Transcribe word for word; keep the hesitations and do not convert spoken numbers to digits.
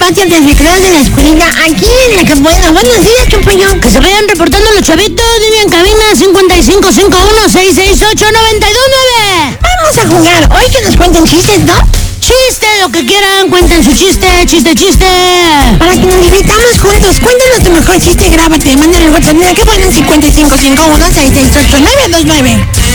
patio de recreo de la escuelita aquí en el Campoyano. Buenos días, Campoyano. Que se vayan reportando los chavitos. Dime en cabina cincuenta y cinco cincuenta y uno sesenta y seis ocho noventa y dos nueve. Vamos a jugar. Hoy que nos cuenten chistes, ¿no? Chiste, lo que quieran. Cuenten su chiste, chiste, chiste. Para que nos divirtamos juntos. Cuéntanos tu mejor chiste, grábate. Mándale el WhatsApp. Mira que ponen cincuenta y cinco cincuenta y uno sesenta y seis ocho nueve dos nueve.